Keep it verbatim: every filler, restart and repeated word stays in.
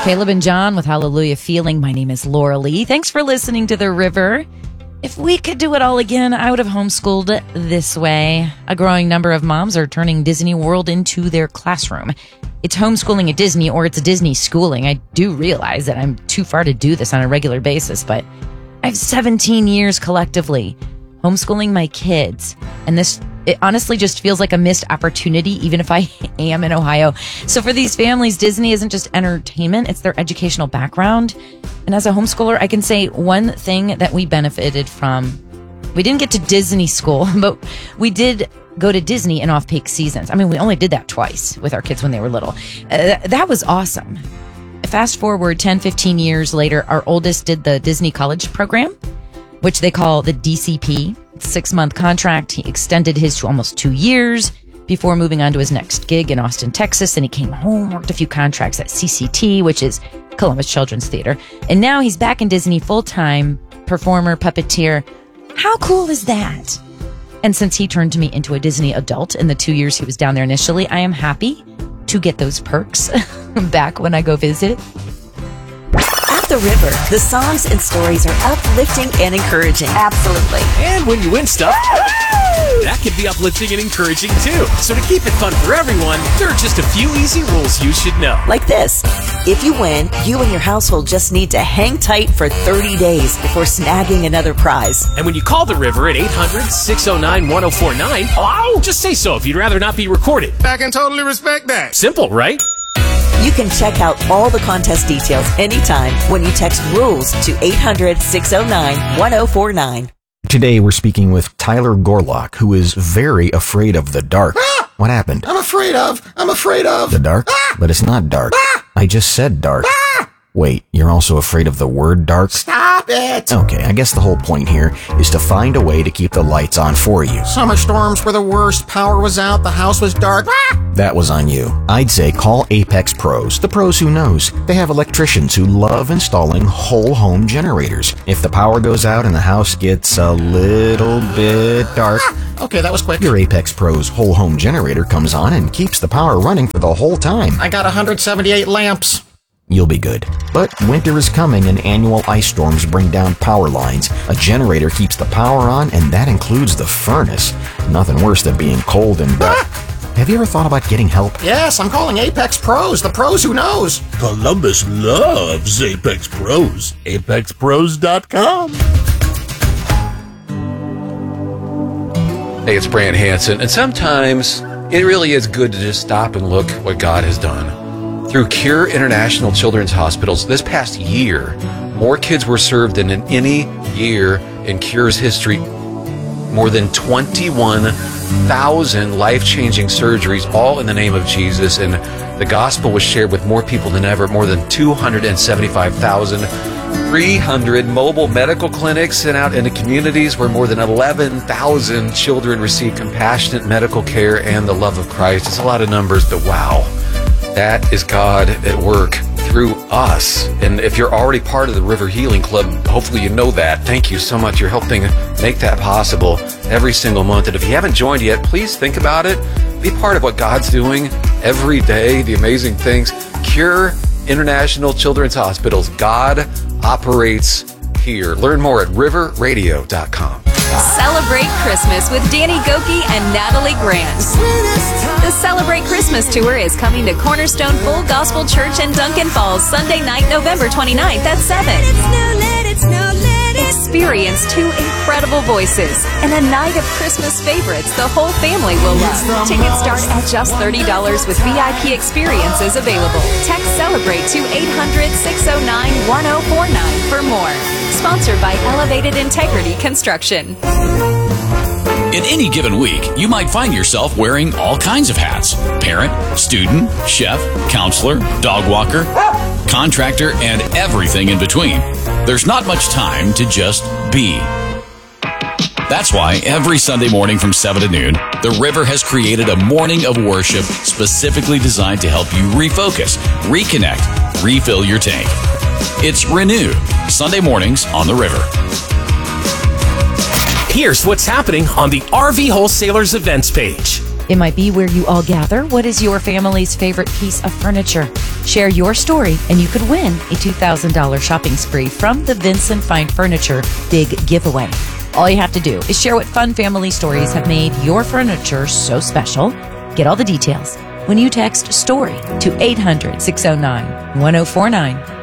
Caleb and John with Hallelujah Feeling. My name is Laura Lee. Thanks for listening to The River. If we could do it all again, I would have homeschooled this way. A growing number of moms are turning Disney World into their classroom. It's homeschooling at Disney, or it's Disney schooling. I do realize that I'm too far to do this on a regular basis, but I have seventeen years collectively homeschooling my kids, and this it honestly just feels like a missed opportunity, even if I am in Ohio. So for these families, Disney isn't just entertainment, it's their educational background. And as a homeschooler, I can say one thing that we benefited from. We didn't get to Disney school, but we did go to Disney in off-peak seasons. I mean, we only did that twice with our kids when they were little. Uh, that was awesome. Fast forward ten, fifteen years later, our oldest did the Disney College program, which they call the D C P. Six-month contract. He extended his to almost two years before moving on to his next gig in Austin, Texas. And he came home, worked a few contracts at C C T, which is Columbus Children's Theater. And now he's back in Disney full-time, performer, puppeteer. How cool is that? And since he turned me into a Disney adult in the two years he was down there initially, I am happy to get those perks back when I go visit. At The River, the songs and stories are uplifting and encouraging. Absolutely. And when you win stuff, that can be uplifting and encouraging too. So to keep it fun for everyone, there are just a few easy rules you should know. Like this. If you win, you and your household just need to hang tight for thirty days before snagging another prize. And when you call The River at eight hundred, six oh nine, one oh four nine, hello? Just say so if you'd rather not be recorded. I can totally respect that. Simple, right? You can check out all the contest details anytime when you text RULES to eight hundred, six oh nine, one oh four nine. Today we're speaking with Tyler Gorlock, who is very afraid of the dark. Ah! What happened? I'm afraid of. I'm afraid of. The dark? Ah! But it's not dark. Ah! I just said dark. Ah! Wait, you're also afraid of the word dark? Stop it. Okay, I guess the whole point here is to find a way to keep the lights on for you. Summer storms were the worst. Power was out. The house was dark. Ah! That was on you. I'd say call Apex Pros, the pros who knows. They have electricians who love installing whole home generators. If the power goes out and the house gets a little bit dark, Ah! Okay, that was quick. your Apex Pros whole home generator comes on and keeps the power running for the whole time. I got one hundred seventy-eight lamps. You'll be good. But winter is coming and annual ice storms bring down power lines. A generator keeps the power on, and that includes the furnace. Nothing worse than being cold and dark. Have you ever thought about getting help? Yes, I'm calling Apex Pros, the pros who knows. Columbus loves Apex Pros. apex pros dot com. Hey, it's Brant Hansen, and sometimes it really is good to just stop and look what God has done. Through Cure International Children's Hospitals, this past year, more kids were served than in any year in Cure's history. More than twenty-one thousand life-changing surgeries, all in the name of Jesus, and the gospel was shared with more people than ever. More than two hundred seventy-five thousand three hundred mobile medical clinics sent out into communities where more than eleven thousand children receive compassionate medical care and the love of Christ. It's a lot of numbers, but wow. That is God at work through us. And if you're already part of the River Healing Club, hopefully you know that. Thank you so much. You're helping make that possible every single month. And if you haven't joined yet, please think about it. Be part of what God's doing every day, the amazing things. Cure International Children's Hospitals. God operates here. Learn more at river radio dot com. Celebrate Christmas with Danny Gokey and Natalie Grant. The Celebrate Christmas Tour is coming to Cornerstone Full Gospel Church in Duncan Falls Sunday night, November twenty-ninth at seven. Experience two incredible voices and a night of Christmas favorites the whole family will love. Tickets start at just thirty dollars with V I P experiences available. Text Celebrate to eight hundred, six oh nine, one oh four nine for more. Sponsored by Elevated Integrity Construction. In any given week, you might find yourself wearing all kinds of hats. Parent, student, chef, counselor, dog walker, contractor, and everything in between. There's not much time to just be. That's why every Sunday morning from seven to noon, The River has created a morning of worship specifically designed to help you refocus, reconnect, refill your tank. It's Renew, Sunday mornings on The River. Here's what's happening on the R V Wholesalers events page. It might be where you all gather. What is your family's favorite piece of furniture? Share your story and you could win a two thousand dollars shopping spree from the Vincent Fine Furniture Big Giveaway. All you have to do is share what fun family stories have made your furniture so special. Get all the details when you text STORY to eight hundred, six oh nine, one oh four nine.